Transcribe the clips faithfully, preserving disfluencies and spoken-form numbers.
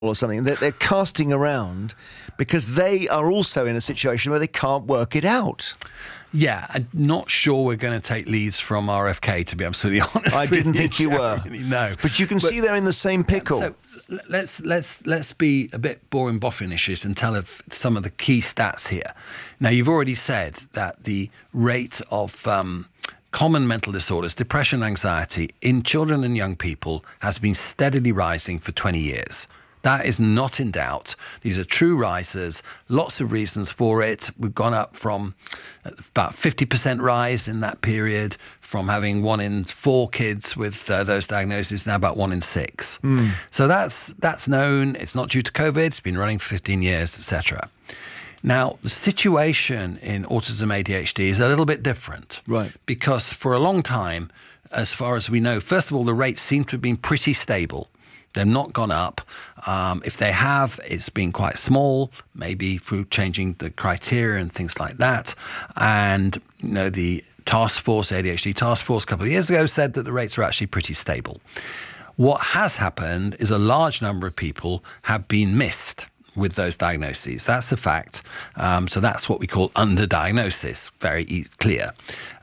or something that they're casting around because they are also in a situation where they can't work it out. Yeah, I'm not sure we're going to take leads from R F K, to be absolutely honest. I didn't with think you were. No, but you can but, see they're in the same pickle. So let's let's let's be a bit boring boffinish and tell of some of the key stats here. Now, you've already said that the rate of um, common mental disorders, depression, anxiety in children and young people has been steadily rising for twenty years. That is not in doubt. These are true rises, lots of reasons for it. We've gone up from about fifty percent rise in that period, from having one in four kids with uh, those diagnoses, now about one in six. Mm. So that's that's known. It's not due to COVID. It's been running for fifteen years, et cetera. Now, the situation in autism A D H D is a little bit different. Right. Because for a long time, as far as we know, first of all, the rates seem to have been pretty stable. They've not gone up. Um, if they have, it's been quite small, maybe through changing the criteria and things like that. And, you know, the task force, A D H D task force a couple of years ago said that the rates are actually pretty stable. What has happened is a large number of people have been missed with those diagnoses. That's a fact. Um, so that's what we call underdiagnosis, very e- clear.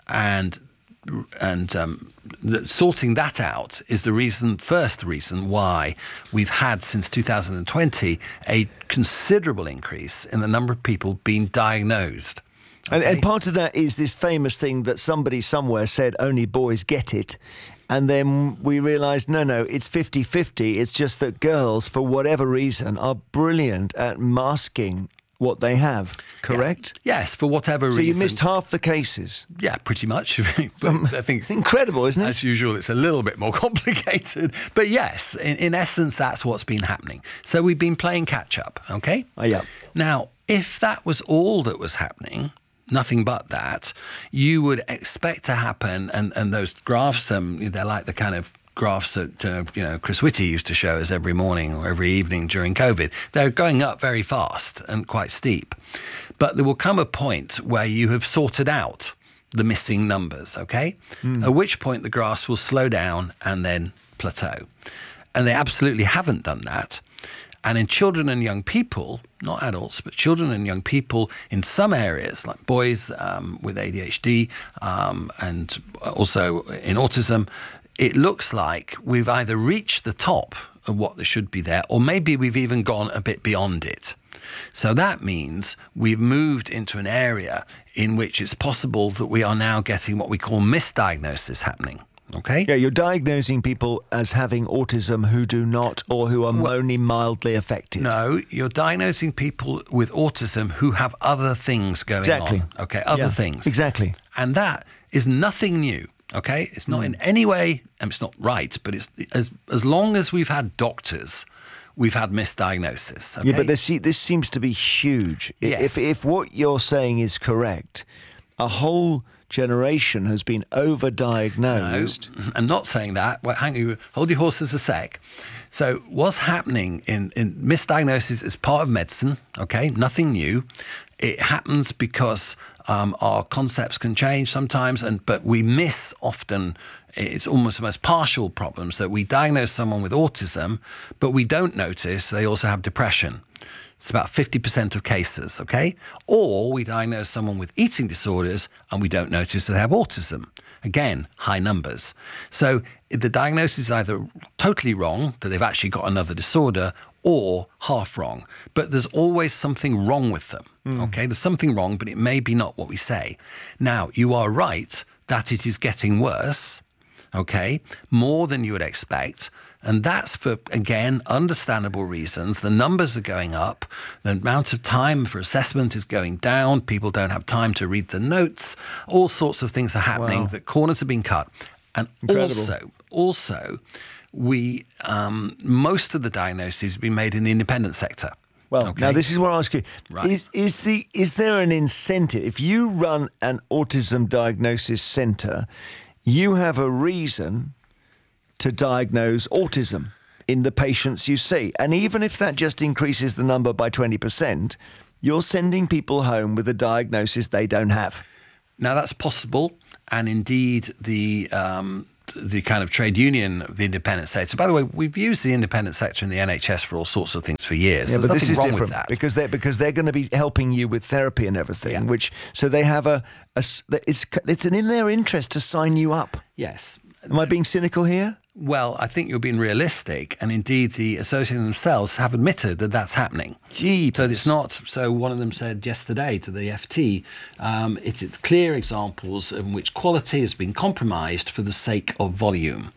And And um, the, sorting that out is the reason, first reason why we've had since two thousand twenty a considerable increase in the number of people being diagnosed. Okay? And, and part of that is this famous thing that somebody somewhere said only boys get it. And then we realised, no, no, it's fifty-fifty. It's just that girls, for whatever reason, are brilliant at masking what they have, correct? Yeah. Yes, for whatever so reason. So you missed half the cases? Yeah, pretty much. But I think it's incredible, isn't it? As usual, it's a little bit more complicated. But yes, in, in essence, that's what's been happening. So we've been playing catch up, okay? Oh, yeah. Now, if that was all that was happening, nothing but that, you would expect to happen, and, and those graphs, um, they're like the kind of graphs that uh, you know Chris Whitty used to show us every morning or every evening during COVID. They're going up very fast and quite steep. But there will come a point where you have sorted out the missing numbers, okay? Mm. At which point the graphs will slow down and then plateau. And they absolutely haven't done that. And in children and young people, not adults, but children and young people in some areas, like boys um, with A D H D um, and also in autism, it looks like we've either reached the top of what there should be there, or maybe we've even gone a bit beyond it. So that means we've moved into an area in which it's possible that we are now getting what we call misdiagnosis happening. Okay? Yeah, you're diagnosing people as having autism who do not, or who are well, only mildly affected. No, you're diagnosing people with autism who have other things going exactly. on. Okay, other yeah, things. Exactly. And that is nothing new. Okay, it's not mm. in any way, and it's not right, but it's as as long as we've had doctors, we've had misdiagnosis. Okay? Yeah, but this this seems to be huge. Yes. If if what you're saying is correct, a whole generation has been overdiagnosed. No, I'm not saying that. Well, hang on, hold your horses a sec. So what's happening in, in misdiagnosis is part of medicine, okay? Nothing new. It happens because um, our concepts can change sometimes, and but we miss often. It's almost the most partial problems that we diagnose someone with autism, but we don't notice they also have depression. It's about fifty percent of cases, okay? Or we diagnose someone with eating disorders and we don't notice they have autism. Again, high numbers. So the diagnosis is either totally wrong, that they've actually got another disorder, or half wrong. But there's always something wrong with them, mm. okay? There's something wrong, but it may be not what we say. Now, you are right that it is getting worse, okay, more than you would expect. And that's for, again, understandable reasons. The numbers are going up. The amount of time for assessment is going down. People don't have time to read the notes. All sorts of things are happening. Wow. The corners are being cut. And Incredible. also, also, we um, most of the diagnoses have been made in the independent sector. Well, okay. Now this is what I ask you. Right. Is is the is there an incentive? If you run an autism diagnosis centre, you have a reason to diagnose autism in the patients you see. And even if that just increases the number by twenty percent, you're sending people home with a diagnosis they don't have. Now, that's possible. And indeed, the um, the kind of trade union of the independent sector. By the way, we've used the independent sector in the N H S for all sorts of things for years. Yeah, There's but this nothing is wrong different with that. because they're because they're going to be helping you with therapy and everything. Yeah. Which so they have a, a s- it's it's in their interest to sign you up. Yes. Am I being cynical here? Well, I think you're being realistic, and indeed the association themselves have admitted that that's happening. Gee, So it's not. So one of them said yesterday to the F T, um, it's, it's clear examples in which quality has been compromised for the sake of volume.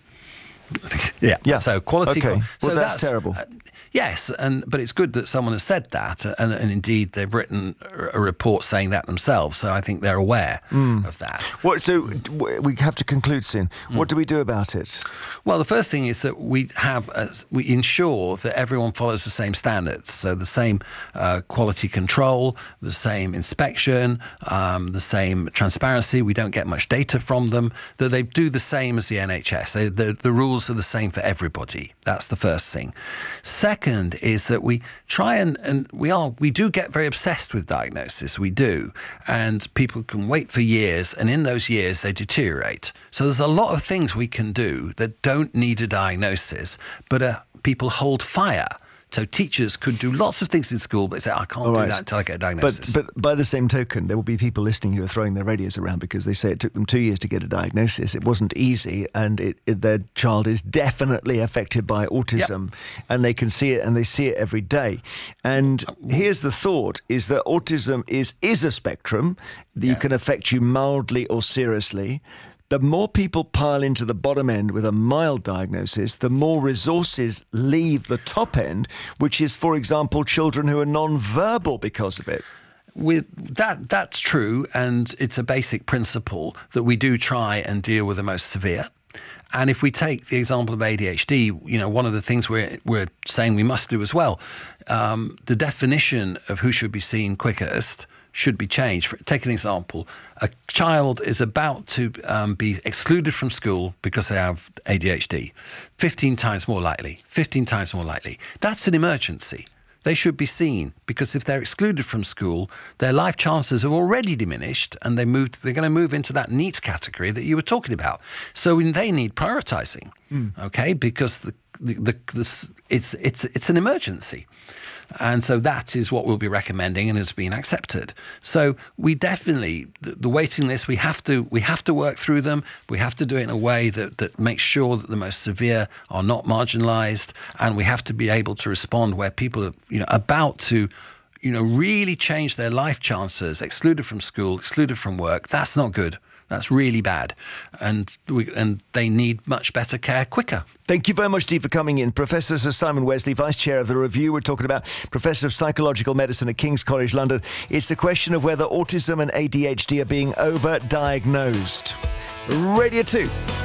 yeah. Yeah. So quality. Okay. So Well, that's terrible. Uh, yes, and but it's good that someone has said that, and, and indeed they've written a report saying that themselves. So I think they're aware Mm. of that. What? So w- we have to conclude soon. What do we do about it? Well, the first thing is that we have uh, we ensure that everyone follows the same standards, so the same uh, quality control, the same inspection, um, the same transparency. We don't get much data from them. That they do the same as the N H S. They, the, the rules are the same for everybody. That's the first thing. Second is that we try and and we are we do get very obsessed with diagnosis. We do, and people can wait for years, and in those years they deteriorate. So there's a lot of things we can do that don't need a diagnosis, but uh, people hold fire. So teachers could do lots of things in school, but say, I can't All do right. that until I get a But diagnosis. but by the same token, there will be people listening who are throwing their radios around because they say it took them two years to get a diagnosis. It wasn't easy, and it, it, their child is definitely affected by autism, and they can see it, and they see it every day. And here's the thought: is that autism is is a spectrum that you Yeah. can affect you mildly or seriously. The more people pile into the bottom end with a mild diagnosis, the more resources leave the top end, which is, for example, children who are non-verbal because of it. With that, that's true, and it's a basic principle that we do try and deal with the most severe. And if we take the example of A D H D, you know, one of the things we're we're saying we must do as well, um, the definition of who should be seen quickest should be changed. For, take an example: a child is about to um, be excluded from school because they have A D H D. Fifteen times more likely. Fifteen times more likely. That's an emergency. They should be seen, because if they're excluded from school, their life chances are already diminished, and they moved, they're going to move into that NEET category that you were talking about. So they need prioritising, mm. okay, because the, the, the, the, it's, it's, it's an emergency. And so that is what we'll be recommending and has been accepted. So we definitely, the, the waiting list, we have to we have to work through them. We have to do it in a way that, that makes sure that the most severe are not marginalised, and we have to be able to respond where people are, you know, about to, you know, really change their life chances, excluded from school, excluded from work. That's not good. That's really bad, and we, and they need much better care quicker. Thank you very much, Steve, for coming in. Professor Sir Simon Wesley, Vice Chair of the Review. We're talking about Professor of Psychological Medicine at King's College London. It's the question of whether autism and A D H D are being over-diagnosed. Radio two.